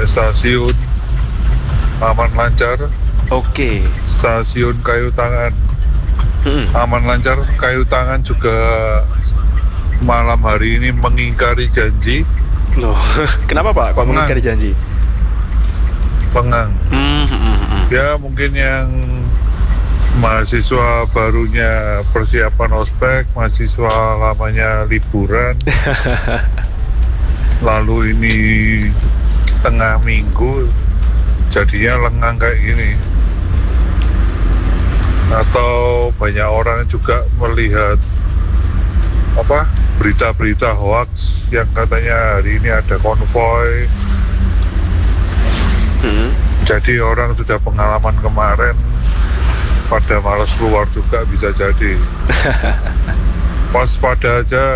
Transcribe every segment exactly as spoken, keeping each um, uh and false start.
stasiun aman lancar. Oke. Stasiun Kayu Tangan Hmm. aman lancar. Kayu Tangan juga malam hari ini mengingkari janji. Loh, kenapa Pak kok mengingkari janji? Pengang. Hmm, hmm, hmm, hmm. Ya mungkin yang mahasiswa barunya persiapan ospek, mahasiswa lamanya liburan. Lalu ini tengah minggu, jadinya lengang kayak gini. Atau banyak orang juga melihat apa berita-berita hoax yang katanya hari ini ada konvoy. Hmm. Jadi orang sudah pengalaman kemarin pada malas keluar juga bisa jadi. Waspada aja,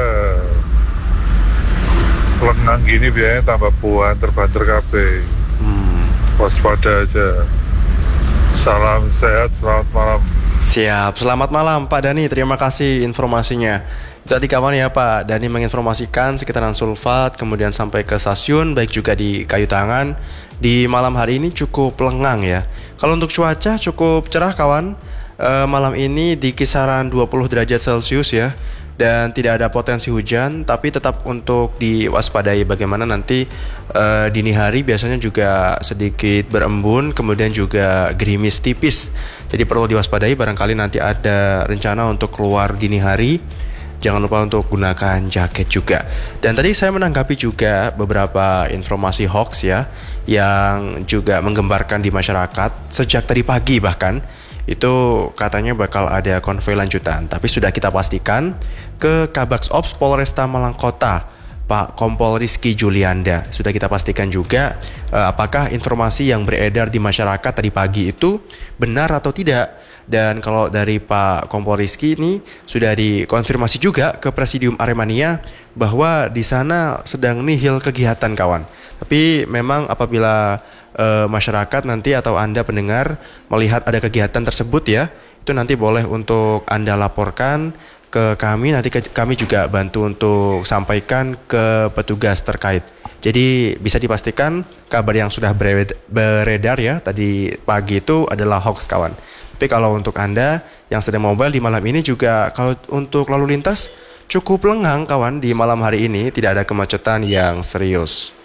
lengang gini biasanya tambah puan terbanter kabeh. Hmm. Waspada aja. Salam sehat, selamat malam. Siap, selamat malam Pak Dani, terima kasih informasinya. Tadi kawan ya Pak Dani menginformasikan sekitaran Sulfat, kemudian sampai ke stasiun, baik juga di Kayu Tangan. Di malam hari ini cukup lengang ya. Kalau untuk cuaca cukup cerah kawan, e, malam ini di kisaran dua puluh derajat Celcius ya. Dan tidak ada potensi hujan, tapi tetap untuk diwaspadai bagaimana nanti e, dini hari biasanya juga sedikit berembun, kemudian juga gerimis tipis. Jadi perlu diwaspadai, barangkali nanti ada rencana untuk keluar dini hari. Jangan lupa untuk gunakan jaket juga. Dan tadi saya menanggapi juga beberapa informasi hoax ya, yang juga menggembarkan di masyarakat sejak tadi pagi bahkan. Itu katanya bakal ada konvoy lanjutan, tapi sudah kita pastikan ke Kabaks Ops Polresta Malang Kota, Pak Kompol Rizky Julianda. Sudah kita pastikan juga eh, apakah informasi yang beredar di masyarakat tadi pagi itu benar atau tidak. Dan kalau dari Pak Kompol Rizky ini sudah dikonfirmasi juga ke Presidium Aremania bahwa di sana sedang nihil kegiatan kawan. Tapi memang apabila E, masyarakat nanti atau Anda pendengar melihat ada kegiatan tersebut ya, itu nanti boleh untuk Anda laporkan ke kami, nanti ke, kami juga bantu untuk sampaikan ke petugas terkait. Jadi bisa dipastikan kabar yang sudah beredar ya tadi pagi itu adalah hoax kawan. Tapi kalau untuk Anda yang sedang mobile di malam ini juga, kalau untuk lalu lintas cukup lengang kawan di malam hari ini, tidak ada kemacetan yang serius.